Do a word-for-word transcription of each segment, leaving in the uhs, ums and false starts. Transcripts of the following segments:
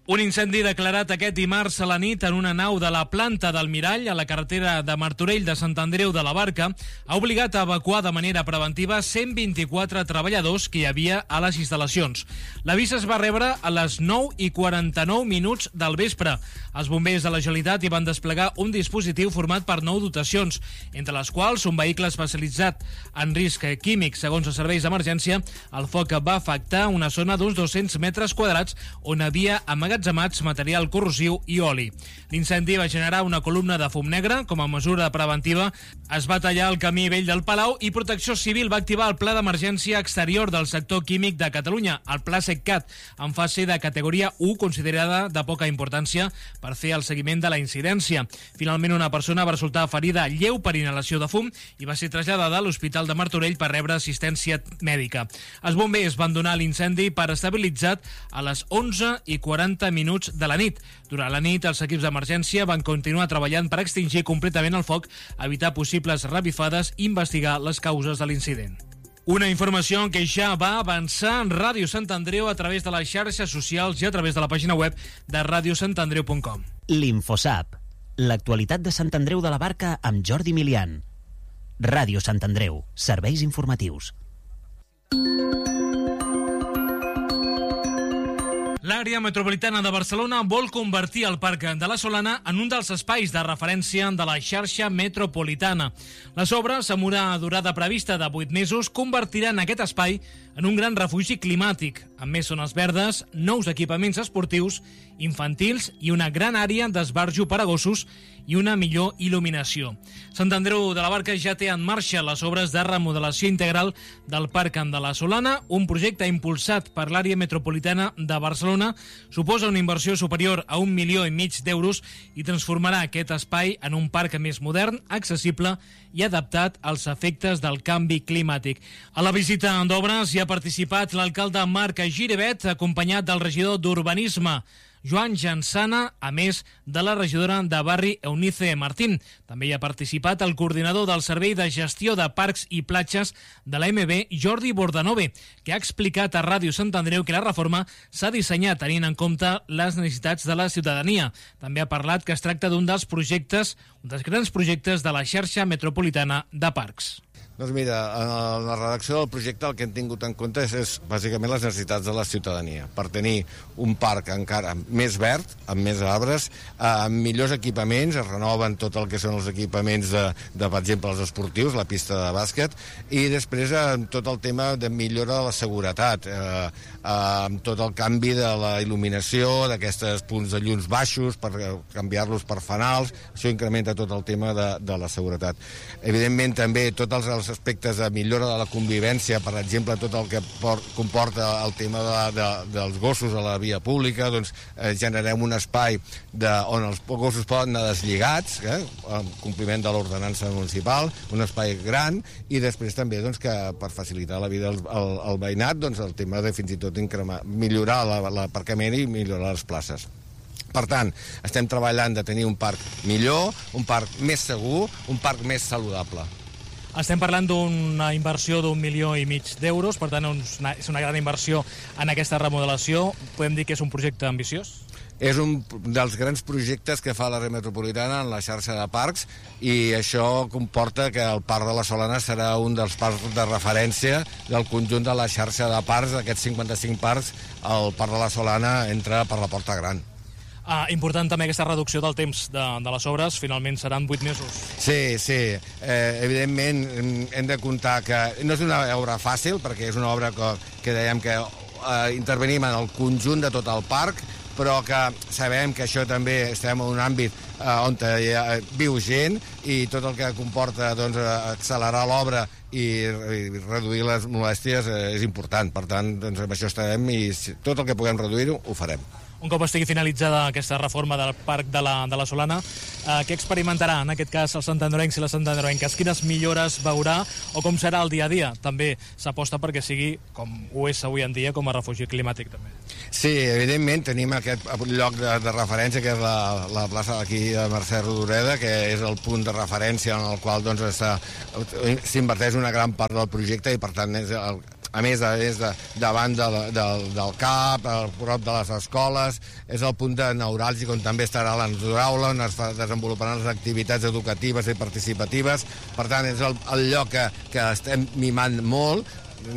Un incendi declarat aquest dimarts a la nit en una nau de la planta del Mirall a la carretera de Martorell de Sant Andreu de la Barca ha obligat a evacuar de manera preventiva cent vint-i-quatre treballadors que hi havia a les instal·lacions. L'avís es va rebre a les nou i quaranta-nou minuts del vespre. Els bombers de la Generalitat hi van desplegar un dispositiu format per nou dotacions, entre les quals un vehicle especialitzat en risc químic. Segons els serveis d'emergència, el foc va afectar una zona d'uns dos-cents metres quadrats on havia emmagatzemats material corrosiu i oli. L'incendi va generar una columna de fum negre. Com a mesura preventiva, es va tallar el camí vell del Palau i Protecció Civil va activar el Pla d'Emergència Exterior del Sector Químic de Catalunya, el Pla SECCAT, en fase de categoria u, considerada de poca importància per fer el seguiment de la incidència. Finalment, una persona va resultar ferida lleu per inhalació de fum i va ser traslladada a l'Hospital de Martorell per rebre assistència mèdica. Els bombers van donar l'incendi per estabilitzat a les onze i quaranta minuts de la nit. Durant la nit, els equips d'emergència van continuar treballant per extingir completament el foc, evitar possibles revifades i investigar les causes de l'incident. Una informació que ja va avançar en Ràdio Sant Andreu a través de les xarxes socials i a través de la pàgina web de radio sant andreu punt com. L'Infosap, l'actualitat de Sant Andreu de la Barca amb Jordi Milian. Ràdio Sant Andreu, serveis informatius. L'àrea metropolitana de Barcelona vol convertir el Parc de la Solana en un dels espais de referència de la xarxa metropolitana. Les obres, amb una durada prevista de vuit mesos, convertiran aquest espai en un gran refugi climàtic, amb més zones verdes, nous equipaments esportius, infantils i una gran àrea d'esbarjo per a gossos i una millor il·luminació. Sant Andreu de la Barca ja té en marxa les obres de remodelació integral del Parc de la Solana, un projecte impulsat per l'àrea metropolitana de Barcelona. Suposa una inversió superior a un milió i mig d'euros i transformarà aquest espai en un parc més modern, accessible i adaptat als efectes del canvi climàtic. A la visita d'obres hi ha participat l'alcalde Marc Giribet, acompanyat del regidor d'Urbanisme, Joan Jansana, a més de la regidora de barri Eunice Martín. També hi ha participat el coordinador del Servei de Gestió de Parcs i Platges de la M B, Jordi Bordanove, que ha explicat a Ràdio Sant Andreu que la reforma s'ha dissenyat tenint en compte les necessitats de la ciutadania. També ha parlat que es tracta d'un dels projectes, un dels grans projectes de la xarxa metropolitana de parcs. Doncs mira, en la redacció del projecte el que hem tingut en compte és, és bàsicament les necessitats de la ciutadania, per tenir un parc encara més verd, amb més arbres, amb millors equipaments, es renoven tot el que són els equipaments de, de per exemple, els esportius, la pista de bàsquet, i després amb tot el tema de millora de la seguretat, eh, amb tot el canvi de la il·luminació, d'aquests punts de llums baixos, per canviar-los per fanals, això incrementa tot el tema de, de la seguretat. Evidentment, també tots els aspectes de millora de la convivència, per exemple, tot el que por, comporta el tema de, de, dels gossos a la via pública, doncs eh, generem un espai de, on els gossos poden anar deslligats, eh, en compliment de l'ordenança municipal, un espai gran, i després també doncs, que per facilitar la vida al, al, al veïnat, doncs, el tema de fins i tot incremar, millorar l'aparcament i millorar les places. Per tant, estem treballant de tenir un parc millor, un parc més segur, un parc més saludable. Estem parlant d'una inversió d'un milió i mig d'euros, per tant una, és una gran inversió en aquesta remodelació. Podem dir que és un projecte ambiciós? És un dels grans projectes que fa l'àrea metropolitana en la xarxa de parcs, i això comporta que el Parc de la Solana serà un dels parcs de referència del conjunt de la xarxa de parcs. D'aquests cinquanta-cinc parcs, el Parc de la Solana entra per la porta gran. Ah, important també aquesta reducció del temps de, de les obres, finalment seran vuit mesos. Sí, sí, eh, evidentment hem de comptar que no és una obra fàcil, perquè és una obra que, que dèiem que eh, intervenim en el conjunt de tot el parc, però que sabem que això també estem en un àmbit eh, on hi ha, viu gent, i tot el que comporta doncs, accelerar l'obra i, i reduir les molèsties eh, és important. Per tant, doncs, amb això estarem, i tot el que puguem reduir-ho, ho farem. Un cop estigui finalitzada aquesta reforma del Parc de la, de la Solana, eh, què experimentarà en aquest cas els santandroencs i les santandroenques? Quines millores veurà o com serà el dia a dia? També s'aposta perquè sigui, com ho és avui en dia, com a refugi climàtic també. Sí, evidentment tenim aquest lloc de, de referència, que és la, la plaça d'aquí de Mercè Rodoreda, que és el punt de referència en el qual doncs, s'inverteix una gran part del projecte, i per tant és el, a més, a més de, davant de, de, del C A P, al prop de les escoles, és el punt de neuràlgic on també estarà l'endoraula, on es fa, desenvoluparan les activitats educatives i participatives. Per tant, és el, el lloc que, que estem mimant molt,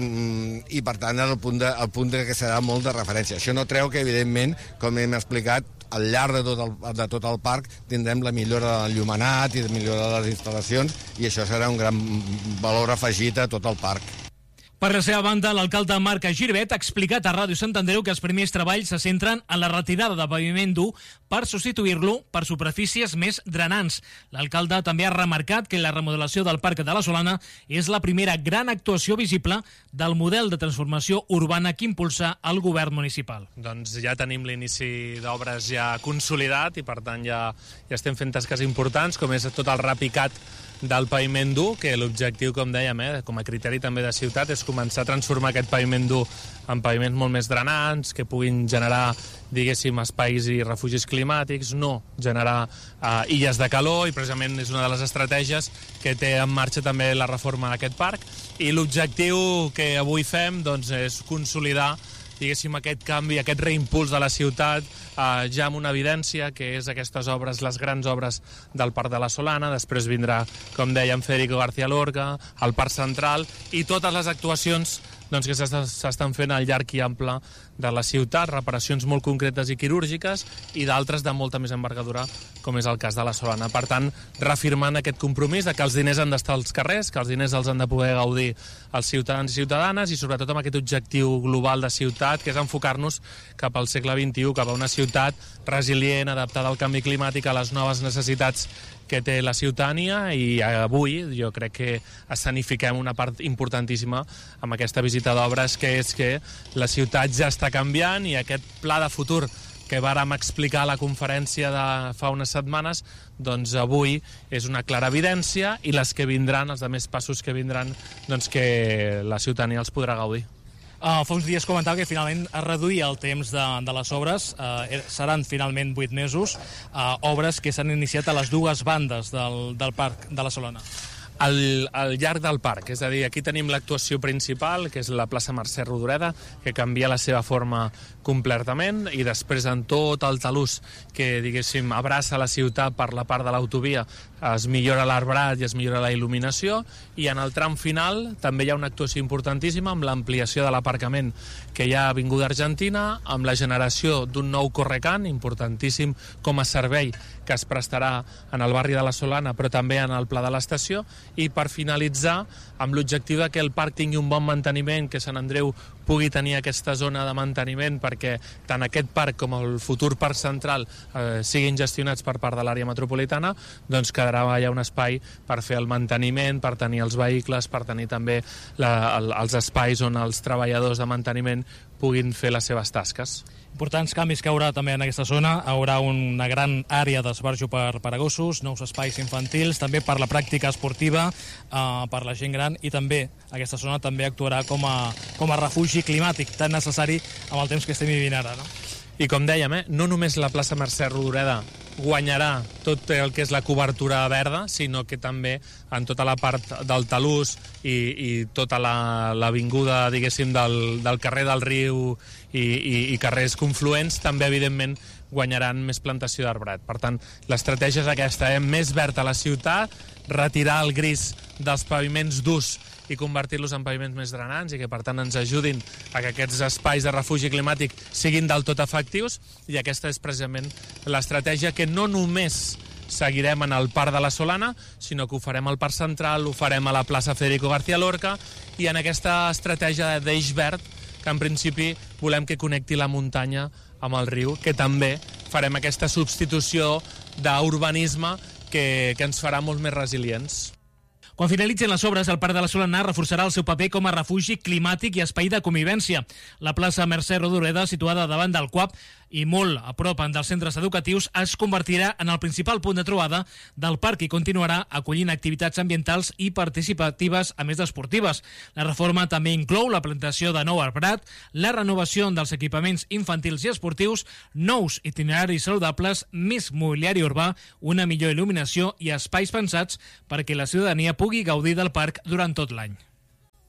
i per tant el punt, de, el punt de que serà molt de referència. Això no treu que, evidentment, com hem explicat, al llarg de tot, el, de tot el parc tindrem la millora de l'enllumenat i la millora de les instal·lacions, i això serà un gran valor afegit a tot el parc. Per la seva banda, l'alcalde Marc Girbet ha explicat a Ràdio Sant Andreu que els primers treballs se centren en la retirada de paviment dur per substituir-lo per superfícies més drenants. L'alcalde també ha remarcat que la remodelació del Parc de la Solana és la primera gran actuació visible del model de transformació urbana que impulsa el govern municipal. Doncs ja tenim l'inici d'obres ja consolidat i per tant ja, ja estem fent tasques importants, com és tot el repicat del paviment dur, que l'objectiu, com dèiem, eh, com a criteri també de ciutat, és començar a transformar aquest paviment dur en paviments molt més drenants, que puguin generar, diguéssim, espais i refugis climàtics, no generar eh, illes de calor, i precisament és una de les estratègies que té en marxa també la reforma d'aquest parc. I l'objectiu que avui fem, doncs, és consolidar, diguéssim, aquest canvi, aquest reimpuls de la ciutat, eh, ja amb una evidència, que és aquestes obres, les grans obres del Parc de la Solana. Després vindrà, com dèiem, Federico García Lorca, el Parc Central, i totes les actuacions doncs, que s'estan fent al llarg i ample de la ciutat, reparacions molt concretes i quirúrgiques, i d'altres de molta més envergadura, com és el cas de la Solana. Per tant, reafirmant aquest compromís de que els diners han d'estar als carrers, que els diners els han de poder gaudir els ciutadans i ciutadanes, i sobretot amb aquest objectiu global de ciutat, que és enfocar-nos cap al segle vint-i-u, cap a una ciutat resilient, adaptada al canvi climàtic, a les noves necessitats que té la ciutadania. I avui jo crec que escenifiquem una part importantíssima amb aquesta visita d'obres, que és que la ciutat ja està canviant, i aquest pla de futur que vàrem explicar a la conferència de fa unes setmanes, doncs avui és una clara evidència, i les que vindran, els altres passos que vindran, doncs que la ciutadania els podrà gaudir. Uh, fa uns dies comentava que finalment es reduïa el temps de, de les obres, uh, seran finalment vuit mesos, uh, obres que s'han iniciat a les dues bandes del, del Parc de la Solana. Al, al llarg del parc, és a dir, aquí tenim l'actuació principal, que és la plaça Mercè Rodoreda, que canvia la seva forma completament, i després en tot el talús que, diguéssim, abraça la ciutat per la part de l'autovia, es millora l'arbrat i es millora la il·luminació, i en el tram final també hi ha una actuació importantíssima amb l'ampliació de l'aparcament que hi ha a Avinguda Argentina, amb la generació d'un nou correcant, importantíssim com a servei que es prestarà en el barri de la Solana, però també en el Pla de l'Estació, i per finalitzar amb l'objectiu de que el parc tingui un bon manteniment, que Sant Andreu pugui tenir aquesta zona de manteniment perquè tant aquest parc com el futur parc central eh, siguin gestionats per part de l'àrea metropolitana, doncs quedarà allà un espai per fer el manteniment, per tenir els vehicles, per tenir també la, el, els espais on els treballadors de manteniment puguin fer les seves tasques. Importants canvis que hi haurà també en aquesta zona. Hi haurà una gran àrea d'esbarjo per, per a gossos, nous espais infantils, també per la pràctica esportiva, eh, per la gent gran, i també aquesta zona també actuarà com a, com a refugi climàtic tan necessari amb el temps que estem vivint ara, no? I com dèiem, eh, no només la plaça Mercè Rodoreda guanyarà tot el que és la cobertura verda, sinó que també en tota la part del talús i, i tota l'avinguda, la, diguéssim, del, del carrer del Riu i, i, i carrers confluents, també, evidentment, guanyaran més plantació d'arbrat. Per tant, l'estratègia és aquesta, eh? Més verd a la ciutat, retirar el gris dels paviments durs i convertir-los en paviments més drenants, i que per tant ens ajudin a que aquests espais de refugi climàtic siguin del tot efectius. I aquesta és precisament l'estratègia que no només seguirem en el Parc de la Solana, sinó que ho farem al Parc Central, ho farem a la plaça Federico García Lorca, i en aquesta estratègia d'eix verd, que en principi volem que connecti la muntanya amb el riu, que també farem aquesta substitució d'urbanisme que, que ens farà molt més resilients. Quan finalitzin les obres, el Parc de la Solana reforçarà el seu paper com a refugi climàtic i espai de convivència. La plaça Mercè Rodoreda, situada davant del C U A P i molt a prop dels centres educatius, es convertirà en el principal punt de trobada del parc i continuarà acollint activitats ambientals i participatives, a més d'esportives. La reforma també inclou la plantació de nou arbrat, la renovació dels equipaments infantils i esportius, nous itineraris saludables, més mobiliari urbà, una millor il·luminació i espais pensats perquè la ciutadania pugui gaudir del parc durant tot l'any.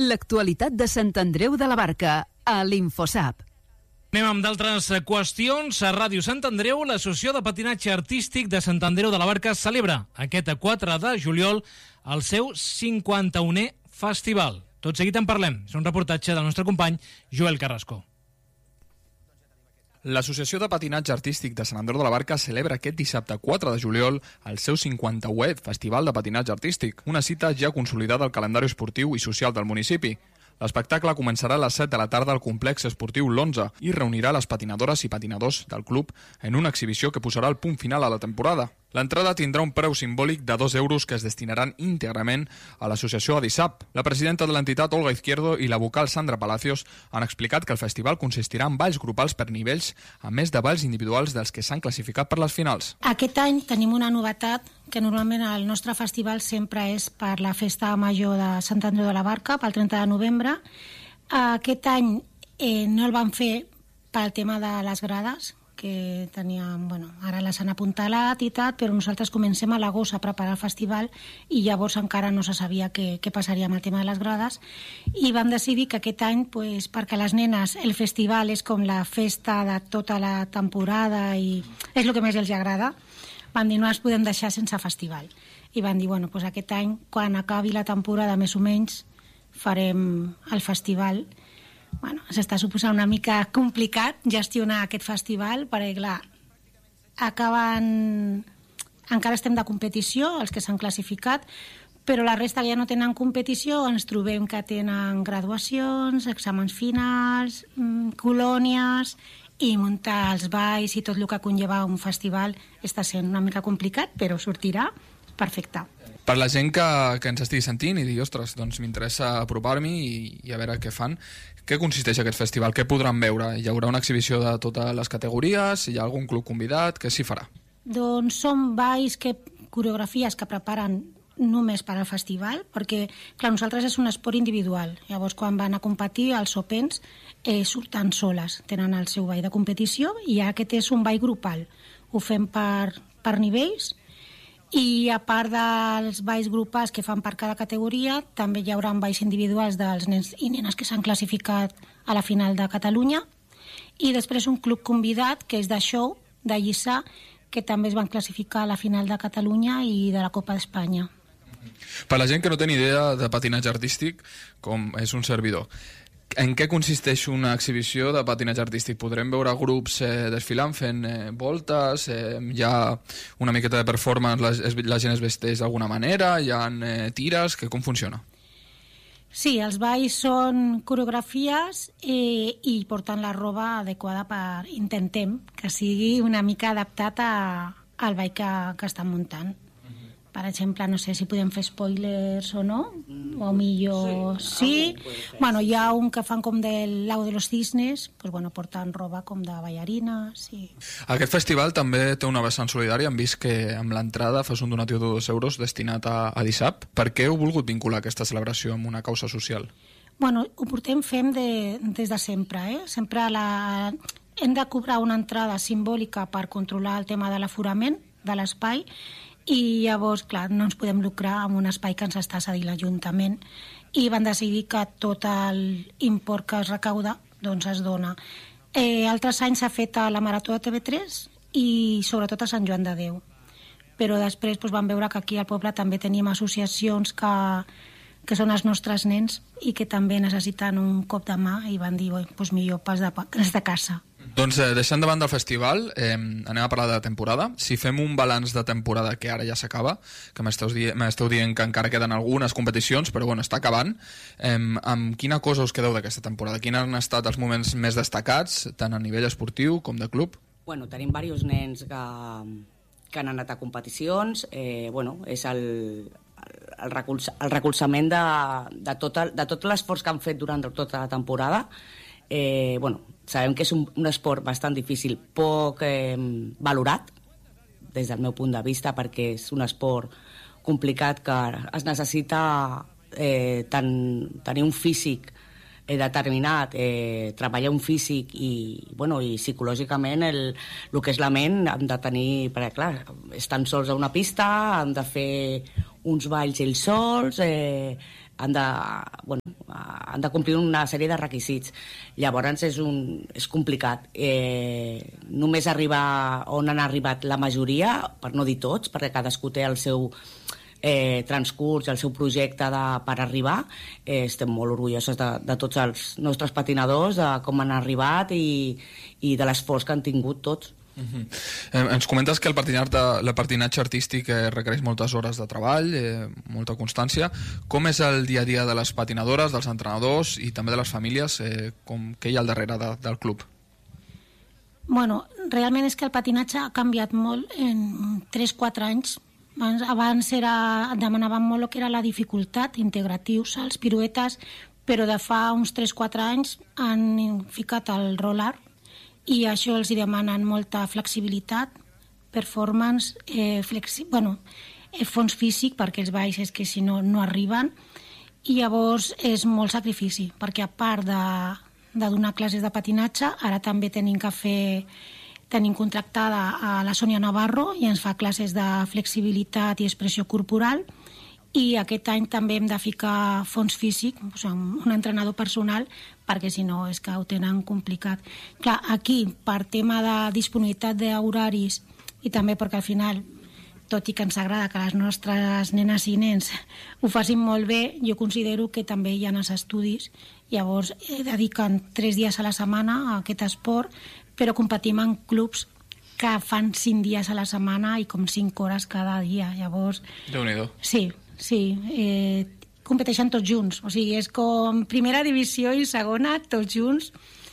L'actualitat de Sant Andreu de la Barca, a l'Infosap. Anem amb d'altres qüestions. A Ràdio Sant Andreu, l'Associació de Patinatge Artístic de Sant Andreu de la Barca celebra aquest quatre de juliol el seu cinquanta-unè festival. Tot seguit en parlem. És un reportatge del nostre company Joel Carrasco. L'Associació de Patinatge Artístic de Sant Andreu de la Barca celebra aquest dissabte quatre de juliol el seu cinquanta-unè Festival de Patinatge Artístic, una cita ja consolidada al calendari esportiu i social del municipi. L'espectacle començarà a les set de la tarda al complex esportiu l'onze i reunirà les patinadores i patinadors del club en una exhibició que posarà el punt final a la temporada. L'entrada tindrà un preu simbòlic de dos euros que es destinaran íntegrament a l'associació ADISAP. La presidenta de l'entitat, Olga Izquierdo, i la vocal Sandra Palacios han explicat que el festival consistirà en balls grupals per nivells, a més de balls individuals dels que s'han classificat per les finals. Aquest any tenim una novetat, que normalment el nostre festival sempre és per la festa major de Sant Andreu de la Barca, pel trenta de novembre. Aquest any eh, no el van fer pel tema de les grades, que teníem, bueno, ara les han apuntalat i tal, però nosaltres comencem a l'agost a preparar el festival i llavors encara no se sabia què, què passaria amb el tema de les grades i vam decidir que aquest any, pues, perquè les nenes el festival és com la festa de tota la temporada i és el que més els agrada, vam dir no els podem deixar sense festival i vam dir, bueno, pues aquest any quan acabi la temporada més o menys farem el festival. Bueno, s'està suposant una mica complicat gestionar aquest festival perquè, clar, acaben... Encara estem de competició, els que s'han classificat, però la resta que ja no tenen competició ens trobem que tenen graduacions, exàmens finals, colònies i muntar els balls i tot el que conlleva un festival està sent una mica complicat, però sortirà perfecte. Per la gent que, que ens estigui sentint i dir, ostres, doncs m'interessa apropar-m'hi i, i a veure què fan, què consisteix aquest festival? Què podran veure? Hi haurà una exhibició de totes les categories? Hi ha algun club convidat? Què s'hi farà? Doncs són balls, que, coreografies que preparen només per al festival, perquè, clar, nosaltres és un esport individual. Llavors, quan van a competir, els opens eh, surten soles, tenen el seu ball de competició i aquest és un ball grupal. Ho fem per, per nivells i a part dels balls grupals que fan per cada categoria, també hi haurà balls individuals dels nens i nenes que s'han classificat a la final de Catalunya i després un club convidat que és de show, de Lliçà, que també es van classificar a la final de Catalunya i de la Copa d'Espanya. Per la gent que no té ni idea de patinatge artístic, com és un servidor, en què consisteix una exhibició de patinatge artístic? Podrem veure grups eh, desfilant, fent eh, voltes, eh, hi ha una miqueta de performance, la, es, la gent es vesteix d'alguna manera, hi ha eh, tires, que, com funciona? Sí, els balls són coreografies eh, i porten la roba adequada per... Intentem que sigui una mica adaptat a, al ball que, que estan muntant. Per exemple, no sé si podem fer spoilers o no, o millor sí. sí. Bueno, hi ha un que fan com del Lago de los Cisnes, pues bueno, porten roba com de ballarines. Sí. Aquest festival també té una vessant solidària. Hem vist que amb l'entrada fas un donatiu de dos euros destinat a, a DISAP. Per què heu volgut vincular aquesta celebració amb una causa social? Bueno, ho portem fem de, des de sempre. Eh? Sempre la... hem de cobrar una entrada simbòlica per controlar el tema de l'aforament de l'espai i llavors, clar, no ens podem lucrar amb un espai que ens està cedint l'Ajuntament i van decidir que tot l'import que es recauda doncs es dona. Eh, altres anys s'ha fet a la Marató de T V tres i sobretot a Sant Joan de Déu, però després doncs, vam veure que aquí al poble també tenim associacions que, que són els nostres nens i que també necessiten un cop de mà i van dir, doncs millor pas de, pas de casa. Doncs eh, deixant de banda el festival, eh, anem a parlar de la temporada. Si fem un balanç de temporada que ara ja s'acaba, que m'esteu dient, dient que encara queden algunes competicions, però bueno, està acabant, eh, amb quina cosa us quedeu d'aquesta temporada? Quins han estat els moments més destacats, tant a nivell esportiu com de club? Bueno, tenim diversos nens que, que han anat a competicions, eh, bueno, és el, el, recolza, el recolzament de, de, tot, el, de tot l'esforç que han fet durant tota la temporada. Eh, bueno, sabem que és un, un esport bastant difícil, poc eh, valorat des del meu punt de vista, perquè és un esport complicat que es necessita eh, tant, tenir un físic eh, determinat, eh, treballar un físic i, bueno, i psicològicament el, el que és la ment han de tenir, perquè clar, estan sols a una pista, han de fer uns balls ells sols, eh, han de, bueno, han de complir una sèrie de requisits. Llavors és, un, és complicat. Eh, només arribar on han arribat la majoria, per no dir tots, perquè cadascú té el seu eh, transcurs, el seu projecte de, per arribar. Eh, estem molt orgullosos de, de tots els nostres patinadors, de com han arribat i, i de l'esforç que han tingut tots. Uh-huh. eh, ens comentes que el patinatge, el patinatge artístic eh, requereix moltes hores de treball, eh, molta constància. Com és el dia a dia de les patinadores, dels entrenadors i també de les famílies? Eh, com, què hi ha al darrere de, del club? Bueno, realment és que el patinatge ha canviat molt en tres quatre anys. Abans, abans era, demanaven molt el que era la dificultat, integratius, salts, piruetes, però de fa uns tres quatre anys han ficat el roller i això els hi demanen molta flexibilitat, performance, eh, flexi bueno, eh, fons físic, perquè els balls és que si no, no arriben, i llavors és molt sacrifici, perquè a part de, de donar classes de patinatge, ara també tenim que fer, tenim contractada a la Sònia Navarro i ens fa classes de flexibilitat i expressió corporal, i aquest any també hem de ficar fons físic, o sigui, un entrenador personal, perquè si no és que ho tenen complicat. Clar, aquí, per tema de disponibilitat d'horaris i també perquè al final, tot i que ens agrada que les nostres nenes i nens ho facin molt bé, jo considero que també hi ha els estudis, llavors eh, dediquen tres dies a la setmana a aquest esport, però competim en clubs que fan cinc dies a la setmana i com cinc hores cada dia, llavors... Déu-n'hi-do. Sí. Sí, eh, competeixen tots junts, o sigui, és com primera divisió i segona, tots junts,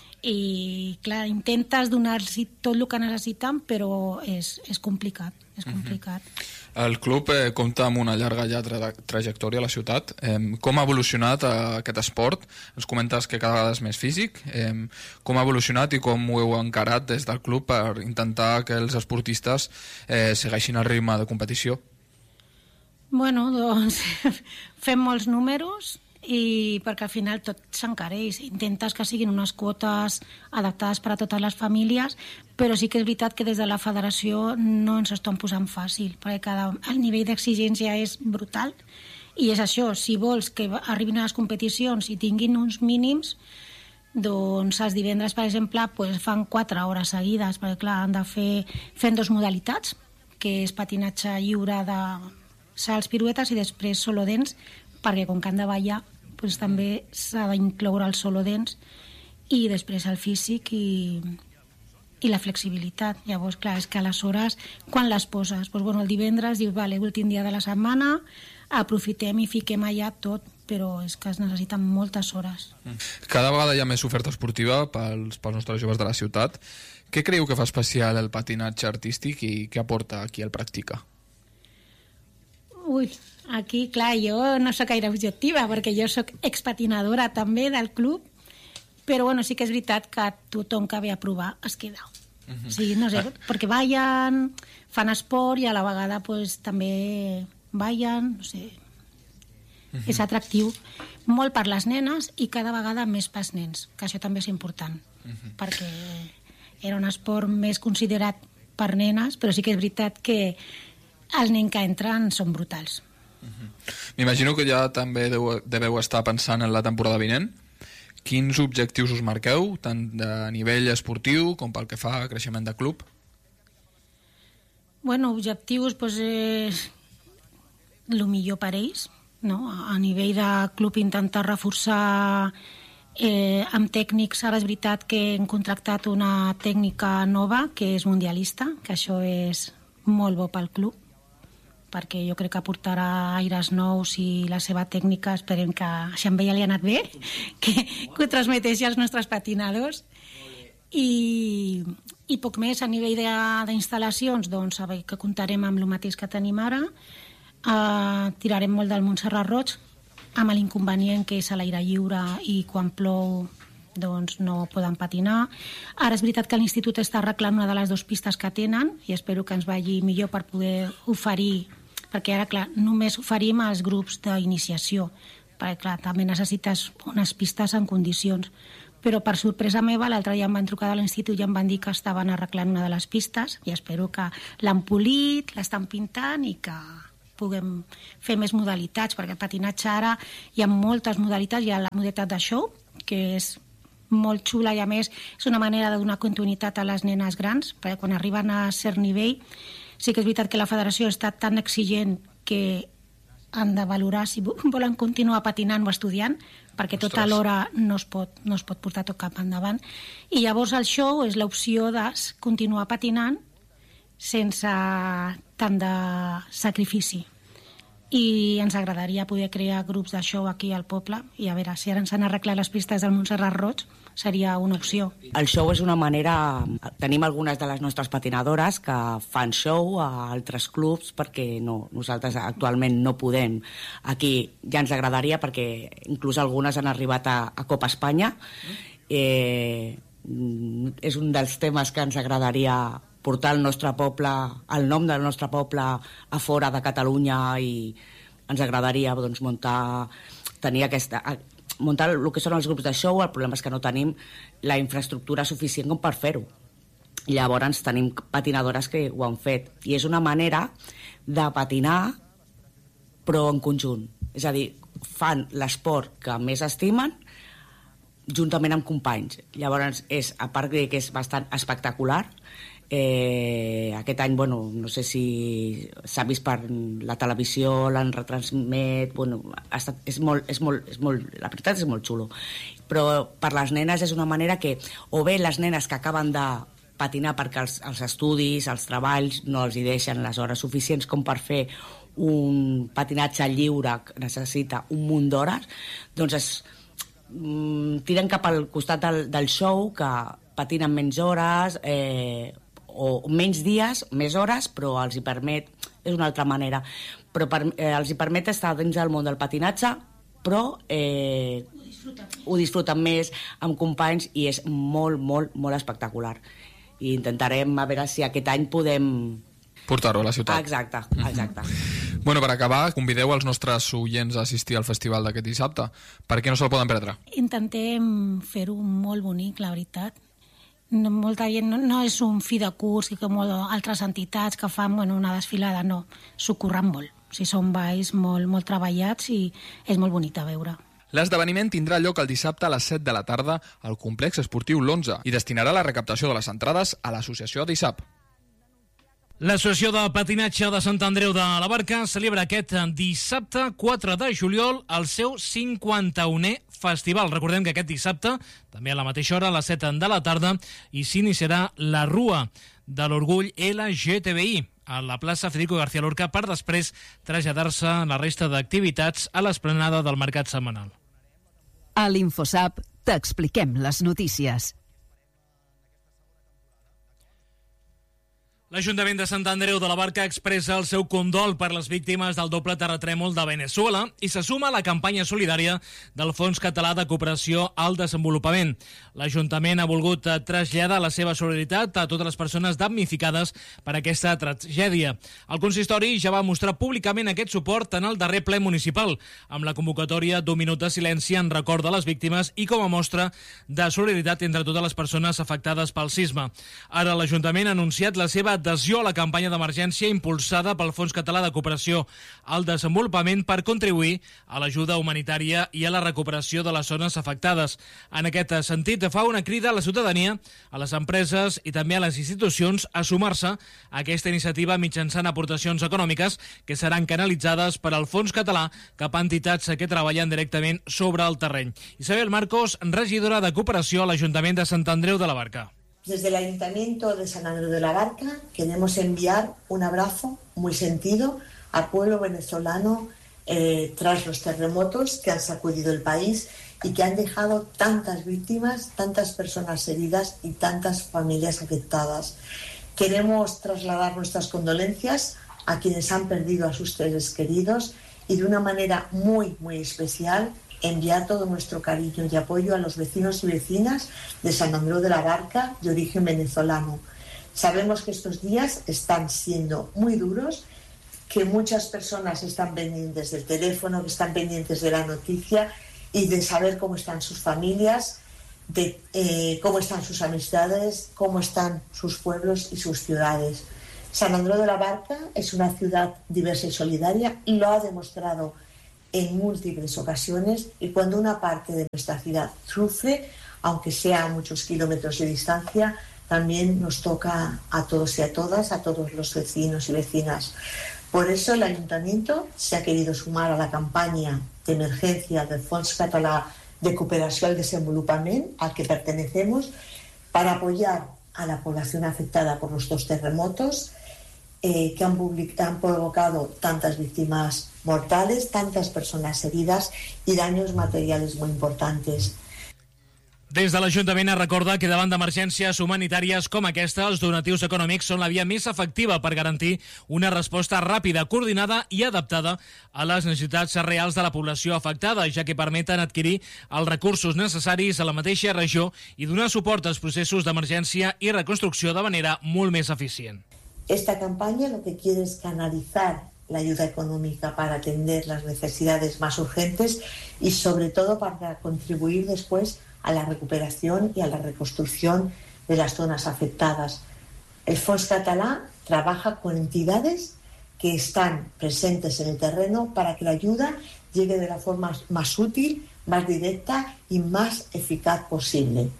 i clar, intentes donar-los tot el que necessiten, però és, és complicat, és complicat. Uh-huh. El club eh, compta amb una llarga ja tra trajectòria a la ciutat. Eh, com ha evolucionat eh, aquest esport? Ens comentes que cada vegada és més físic. Eh, com ha evolucionat i com ho heu encarat des del club per intentar que els esportistes eh, segueixin el ritme de competició? Bueno, doncs fem molts números i perquè al final tot s'encareix. Intentes que siguin unes quotes adaptades per a totes les famílies, però sí que és veritat que des de la federació no ens estan posant fàcil, perquè cada, el nivell d'exigència és brutal i és això, si vols que arribin a les competicions i tinguin uns mínims, doncs els divendres, per exemple, pues, fan quatre hores seguides, perquè clar, han de fer fent dos modalitats, que és patinatge lliure de salts, piruetes i després solodents, perquè com que han de ballar doncs també s'ha d'incloure el solodents i després el físic i, i la flexibilitat. Llavors, clar, és que a les hores, quan les poses? Doncs, bueno, el divendres dius, vale, últim dia de la setmana, aprofitem i fiquem allà tot, però és que es necessiten moltes hores. Cada vegada hi ha més oferta esportiva pels, pels nostres joves de la ciutat. Què creieu que fa especial el patinatge artístic i què aporta qui el practica? Ui, aquí, clar, jo no sóc gaire objectiva, perquè jo sóc expatinadora també del club, però bueno, sí que és veritat que tothom que ve a provar es queda. Uh-huh. Sí, no sé, perquè ballen, fan esport i a la vegada pues, també ballen, no sé. Uh-huh. És atractiu molt per les nenes i cada vegada més pels nens, que això també és important, uh-huh. perquè era un esport més considerat per nenes, però sí que és veritat que els nens que entren són brutals. Uh-huh. M'imagino que ja també deu, deveu estar pensant en la temporada vinent. Quins objectius us marqueu, tant a nivell esportiu com pel que fa a creixement de club? Bueno, objectius, doncs, és el millor per ells, no? A nivell de club intentar reforçar eh, amb tècnics. Ara és veritat que hem contractat una tècnica nova que és mundialista, que això és molt bo pel club, perquè jo crec que aportarà aires nous i la seva tècnica, esperem que això amb ella li ha anat bé, que, que ho transmeteixi als nostres patinadors. I, i poc més a nivell d'instal·lacions, doncs saber que comptarem amb el mateix que tenim ara, uh, tirarem molt del Montserrat Roig, amb l'inconvenient que és a l'aire lliure i quan plou doncs no poden patinar. Ara és veritat que l'Institut està arreglant una de les dues pistes que tenen i espero que ens vagi millor per poder oferir, perquè ara, clar, només oferim als grups d'iniciació, perquè, clar, també necessites unes pistes en condicions. Però, per sorpresa meva, l'altre dia em van trucar de l'Institut i em van dir que estaven arreglant una de les pistes i espero que l'han polit, l'estan pintant i que puguem fer més modalitats, perquè el patinatge ara hi ha moltes modalitats, hi ha la modalitat de show, que és molt xula i a més és una manera de donar continuïtat a les nenes grans, perquè quan arriben a cert nivell sí que és veritat que la federació està tan exigent que han de valorar si volen continuar patinant o estudiant, perquè tota l'hora no, es pot, no es pot portar tot cap endavant. I llavors el show és l'opció de continuar patinant sense tant de sacrifici. I ens agradaria poder crear grups de show aquí al poble i a veure, si ara ens han arreglat les pistes del Montserrat Roig seria una opció. El show és una manera... Tenim algunes de les nostres patinadores que fan show a altres clubs perquè no, nosaltres actualment no podem. Aquí ja ens agradaria perquè inclús algunes han arribat a, a Copa Espanya. Eh, és un dels temes que ens agradaria portar el nostre poble, el nom del nostre poble a fora de Catalunya i ens agradaria doncs, muntar, tenir aquesta, muntar el que són els grups de show. El problema és que no tenim la infraestructura suficient com per fer-ho. Llavors tenim patinadores que ho han fet i és una manera de patinar però en conjunt. És a dir, fan l'esport que més estimen juntament amb companys. Llavors, és, a part de que és bastant espectacular, Eh, aquest any, bueno, no sé si s'ha vist per la televisió, l'han retransmet, bueno, ha estat, és molt, és molt, és molt, la veritat és molt xulo, però per les nenes és una manera que, o bé les nenes que acaben de patinar perquè els, els estudis, els treballs no els hi deixen les hores suficients com per fer un patinatge lliure que necessita un munt d'hores, doncs es mm, tiren cap al costat del, del show, que patinen menys hores, eh, o menys dies, més hores, però els hi permet, és una altra manera, però per, eh, els hi permet estar dins del món del patinatge, però eh, ho, disfruten ho disfruten més amb companys i és molt, molt, molt espectacular. I intentarem a veure si aquest any podem portar-ho a la ciutat. Exacte, exacte. Mm-hmm. Bueno, per acabar, convideu els nostres oients a assistir al festival d'aquest dissabte. Per què no se'l poden perdre? Intentem fer-ho molt bonic, la veritat. No, molta gent, no, no és un fi de curs i com altres entitats que fan bueno, una desfilada, no, s'ho curren molt. O sigui, són balls molt, molt treballats i és molt bonic de veure. L'esdeveniment tindrà lloc el dissabte a les set de la tarda al complex esportiu l'onze i destinarà la recaptació de les entrades a l'associació D I S A P. L'Associació de Patinatge de Sant Andreu de la Barca celebra aquest dissabte quatre de juliol el seu cinquanta-unè festival. Recordem que aquest dissabte, també a la mateixa hora, a les set de la tarda, i s'iniciarà la Rua de l'Orgull L G T B I a la plaça Federico García Lorca per després traslladar-se a la resta d'activitats a l'esplanada del Mercat Setmanal. A l'InfoSap t'expliquem les notícies. L'Ajuntament de Sant Andreu de la Barca expressa el seu condol per les víctimes del doble terratrèmol de Veneçuela i se suma a la campanya solidària del Fons Català de Cooperació al Desenvolupament. L'Ajuntament ha volgut traslladar la seva solidaritat a totes les persones damnificades per aquesta tragèdia. El consistori ja va mostrar públicament aquest suport en el darrer ple municipal, amb la convocatòria d'un minut de silenci en record de les víctimes i com a mostra de solidaritat entre totes les persones afectades pel sisme. Ara l'Ajuntament ha anunciat la seva adhesió a la campanya d'emergència impulsada pel Fons Català de Cooperació al Desenvolupament per contribuir a l'ajuda humanitària i a la recuperació de les zones afectades. En aquest sentit, fa una crida a la ciutadania, a les empreses i també a les institucions a sumar-se a aquesta iniciativa mitjançant aportacions econòmiques que seran canalitzades per al Fons Català cap a entitats que treballen directament sobre el terreny. Isabel Marcos, regidora de Cooperació a l'Ajuntament de Sant Andreu de la Barca. Desde el Ayuntamiento de San Andreu de la Barca queremos enviar un abrazo muy sentido al pueblo venezolano eh, tras los terremotos que han sacudido el país y que han dejado tantas víctimas, tantas personas heridas y tantas familias afectadas. Queremos trasladar nuestras condolencias a quienes han perdido a sus seres queridos y de una manera muy, muy especial enviar todo nuestro cariño y apoyo a los vecinos y vecinas de San Andreu de la Barca de origen venezolano. Sabemos que estos días están siendo muy duros, que muchas personas están pendientes del teléfono, que están pendientes de la noticia y de saber cómo están sus familias, de eh, cómo están sus amistades, cómo están sus pueblos y sus ciudades. San Andreu de la Barca es una ciudad diversa y solidaria, lo ha demostrado en múltiples ocasiones, y cuando una parte de nuestra ciudad sufre, aunque sea a muchos kilómetros de distancia, también nos toca a todos y a todas, a todos los vecinos y vecinas. Por eso el Ayuntamiento se ha querido sumar a la campaña de emergencia del Fons Català de Cooperació al Desenvolupament, al que pertenecemos, para apoyar a la población afectada por los dos terremotos eh, que han, han provocado tantas víctimas mortales, tantas personas heridas y daños materiales muy importantes. Des de l'Ajuntament es recorda que davant d'emergències humanitàries com aquesta, els donatius econòmics són la via més efectiva per garantir una resposta ràpida, coordinada i adaptada a les necessitats reals de la població afectada, ja que permeten adquirir els recursos necessaris a la mateixa regió i donar suport als processos d'emergència i reconstrucció de manera molt més eficient. Esta campaña lo que quiere es canalizar la ayuda económica para atender las necesidades más urgentes y sobre todo para contribuir después a la recuperación y a la reconstrucción de las zonas afectadas. El Fons Català trabaja con entidades que están presentes en el terreno para que la ayuda llegue de la forma más útil, más directa y más eficaz posible.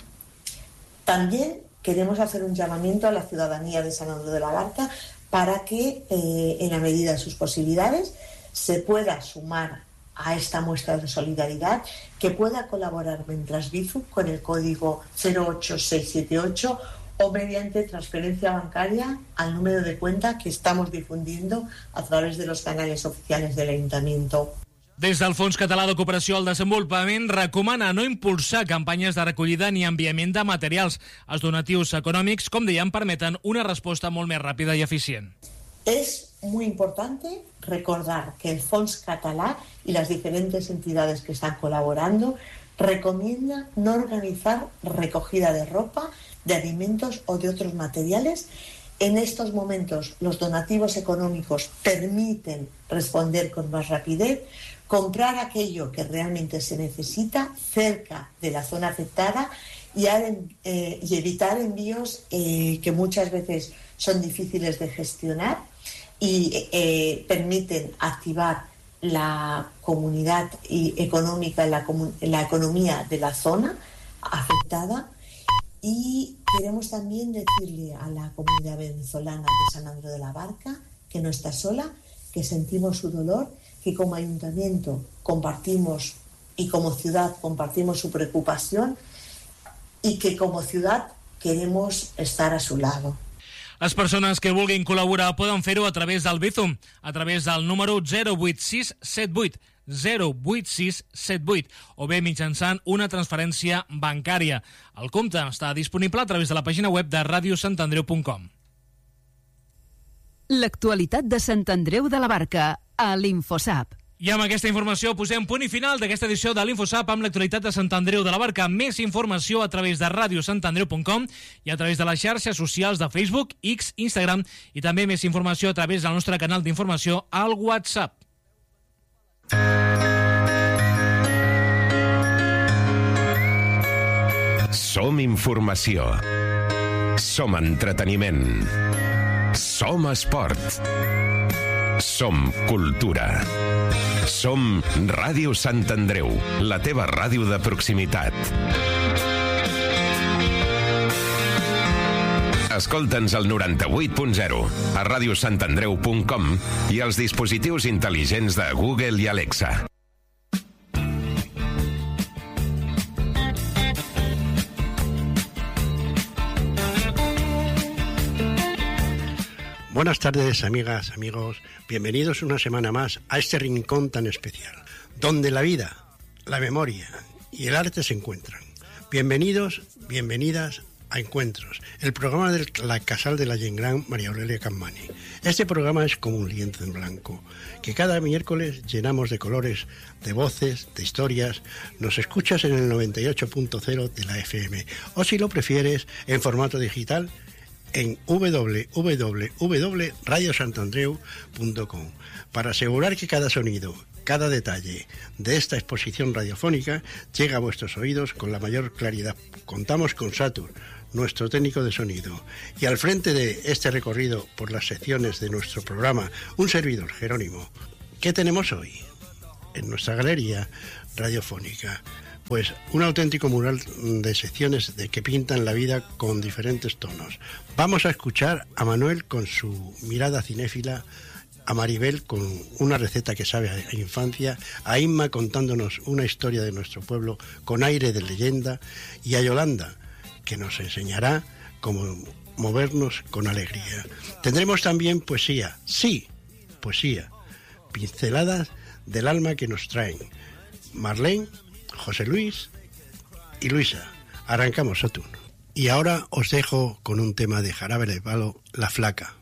También queremos hacer un llamamiento a la ciudadanía de San Andreu de la Barca para que, eh, en la medida de sus posibilidades, se pueda sumar a esta muestra de solidaridad, que pueda colaborar mientras Bizum con el código cero ocho seis siete ocho o mediante transferencia bancaria al número de cuenta que estamos difundiendo a través de los canales oficiales del Ayuntamiento. Des del Fons Català de Cooperació al Desenvolupament recomana no impulsar campanyes de recollida ni enviament de materials. Els donatius econòmics, com dèiem, permeten una resposta molt més ràpida i eficient. Es muy importante recordar que el Fons Català y las diferentes entidades que están colaborando recomiendan no organizar recogida de ropa, de alimentos o de otros materiales. En estos momentos los donativos económicos permiten responder con más rapidez, comprar aquello que realmente se necesita cerca de la zona afectada y, eh, y evitar envíos eh, que muchas veces son difíciles de gestionar y eh, permiten activar la comunidad y económica, la, la economía de la zona afectada. Y queremos también decirle a la comunidad venezolana de San Andreu de la Barca que no está sola, que sentimos su dolor, que como ayuntamiento compartimos y como ciudad compartimos su preocupación y que como ciudad queremos estar a su lado. Les persones que vulguin col·laborar poden fer-ho a través del Bizum, a través del número zero vuit sis set vuit, zero vuit sis set vuit, o bé mitjançant una transferència bancària. El compte està disponible a través de la pàgina web de radio sant andreu punt com. L'actualitat de Sant Andreu de la Barca, a l'Infosap. I amb aquesta informació posem punt i final d'aquesta edició de l'Infosap amb l'actualitat de Sant Andreu de la Barca. Més informació a través de radio sant andreu punt com i a través de les xarxes socials de Facebook, X, Instagram i també més informació a través del nostre canal d'informació al WhatsApp. Som informació. Som entreteniment. Som esport. Som cultura. Som Ràdio Sant Andreu, la teva ràdio de proximitat. Escolta'ns al noranta-vuit punt zero, a radio sant andreu punt com i als dispositius intel·ligents de Google i Alexa. Buenas tardes, amigas, amigos. Bienvenidos una semana más a este rincón tan especial, donde la vida, la memoria y el arte se encuentran. Bienvenidos, bienvenidas a Encuentros, el programa de la Casal de la Gent Gran María Aurelia Campmany. Este programa es como un lienzo en blanco, que cada miércoles llenamos de colores, de voces, de historias. Nos escuchas en el noventa y ocho punto cero de la F M, o si lo prefieres, en formato digital, en doble u doble u doble u punto radio sant andreu punto com, para asegurar que cada sonido, cada detalle de esta exposición radiofónica llega a vuestros oídos con la mayor claridad. Contamos con Satur, nuestro técnico de sonido. Y al frente de este recorrido por las secciones de nuestro programa, un servidor, Jerónimo. ¿Qué tenemos hoy en nuestra galería radiofónica? Pues un auténtico mural de secciones de que pintan la vida con diferentes tonos. Vamos a escuchar a Manuel con su mirada cinéfila, a Maribel con una receta que sabe a infancia, a Inma contándonos una historia de nuestro pueblo con aire de leyenda y a Yolanda que nos enseñará cómo movernos con alegría. Tendremos también poesía, sí, poesía, pinceladas del alma que nos traen Marlene, José Luis y Luisa. Arrancamos, Sotun. Y ahora os dejo con un tema de Jarabe de Palo, La Flaca.